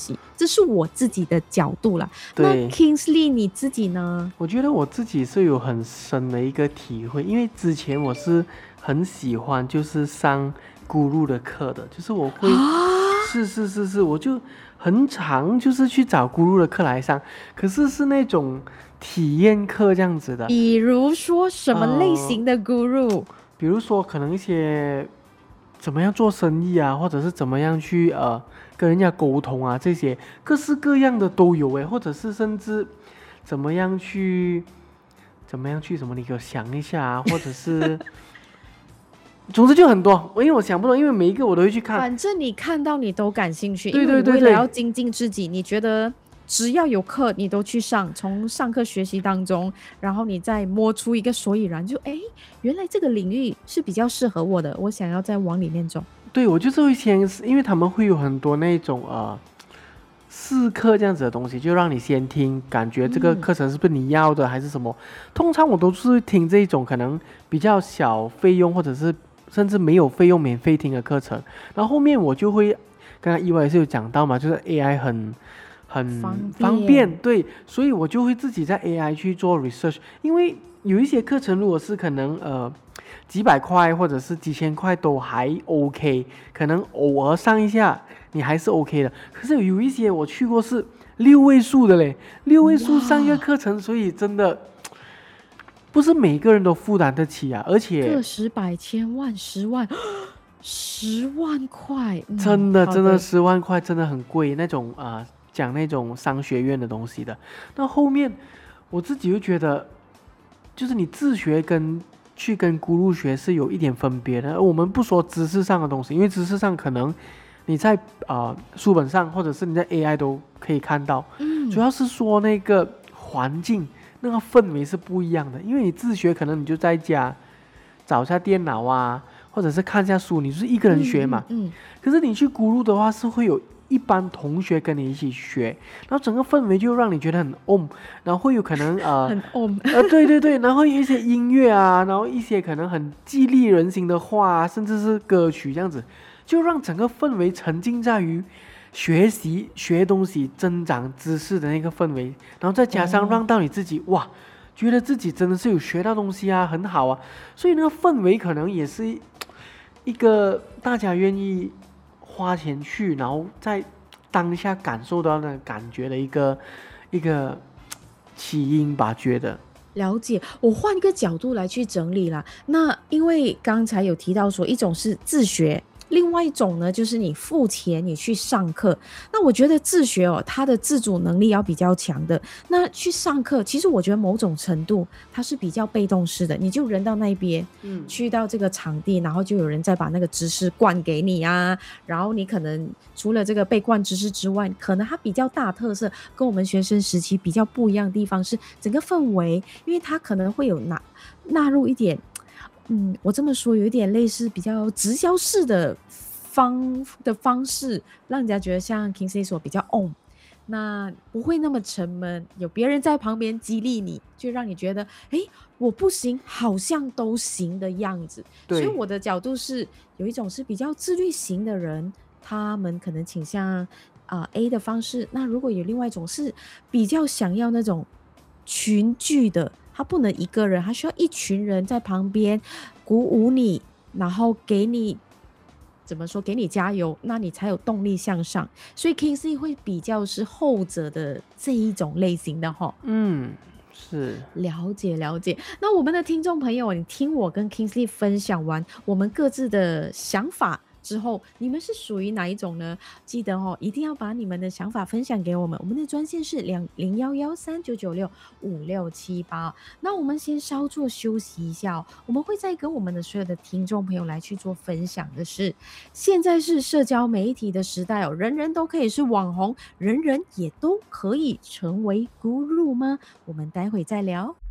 习，这是我自己的角度啦。那对， Kingsley 你自己呢？ 我觉得我自己是有很深的一个体会，因为之前我是很喜欢就是上咕噜的课的，就是我会啊， 是，我就很常就是去找咕噜的课来上，可是是那种体验课这样子的， 比如说什么类呃， 型的 guru？ 比如说可能一些怎么样做生意啊，或者是怎么样去跟人家沟通啊，这些各式各样的都有诶，或者是甚至怎么样去什么，你给我想一下啊，或者是总之就很多，因为我想不到，因为每一个我都会去看。 反正你看到你都感兴趣，因对为你为了对对对要精进自己，你觉得只要有课你都去上，从上课学习当中，然后你再摸出一个所以然，就诶，原来这个领域是比较适合我的，我想要再往里面走。 对，我就是会先，因为他们会有很多那种试课这样子的东西，就让你先听，感觉这个嗯， 课程是不是你要的，还是什么？通常我都是听这种可能比较小费用，或者是甚至没有费用免费听的课程。然后后面我就会，刚刚意外也是有讲到嘛，就是 AI 很方方便， 便。 对，所以我就会自己在 AI 去做 research，因为有一些课程如果是可能几百块或者是几千块都还 OK，可能偶尔上一下你还是 OK 的。可是有一些我去过是6位数的嘞，6位数上一个哇， 课程，所以真的不是每个人都负担得起啊。而且个十百千万十万，10万块， 真的真的好的。 10万块真的很贵，那种讲那种商学院的东西的。那后面我自己就觉得，就是你自学跟咕噜学是有一点分别的。我们不说知识上的东西，因为知识上可能你在书本上或者是你在 AI 都可以看到，主嗯， 要是说那个环境那个氛围是不一样的。因为你自学可能你就在家找一下电脑啊，或者是看一下书，你就是一个人学嘛。可是你去咕噜的话，是会有一班同学跟你一起学，然后整个氛围就让你觉得很然后会有可能很对对对，然后有一些音乐啊，然后一些可能很激励人心的话啊，甚至是歌曲这样子，就让整个氛围沉浸在于学习、学东西、增长知识的那个氛围，然后再加上哦， 让到你自己哇，觉得自己真的是有学到东西啊，很好啊，所以那个氛围可能也是一个大家愿意花钱去，然后在当下感受到那感觉的一个起因吧，觉得。 了解。我换一个角度来去整理啦。那因为刚才有提到说，一种是自学，另外一种呢，就是你付钱你去上课。那我觉得自学哦，它的自主能力要比较强的。那去上课，其实我觉得某种程度它是比较被动式的，你就人到那边， 嗯， 去到这个场地，然后就有人再把那个知识灌给你啊。然后你可能除了这个被灌知识之外，可能它比较大特色，跟我们学生时期比较不一样的地方是整个氛围，因为它可能会有纳入一点，我这么说有一点类似比较直销式的方式，让人家觉得像 Kingsley 说比较 那不会那么沉闷，有别人在旁边激励你，就让你觉得，诶，我不行，好像都行的样子。所以对， 我的角度是，有一种是比较自律型的人，他们可能倾向A 的方式。那如果有另外一种是比较想要那种群聚的，他不能一个人，他需要一群人在旁边鼓舞你，然后给你怎么说，给你加油，那你才有动力向上。所以 Kingsley 会比较是后者的这一种类型的哈。 嗯，是。 了解了解，那我们的听众朋友，你听我跟 Kingsley 分享完我们各自的想法之后，你们是属于哪一种呢？记得哦，一定要把你们的想法分享给我们。我们的专线是201139965678。那我们先稍作休息一下哦，我们会再跟我们的所有的听众朋友来去做分享的是，现在是社交媒体的时代哦，人人都可以是网红，人人也都可以成为 guru 吗？我们待会再聊。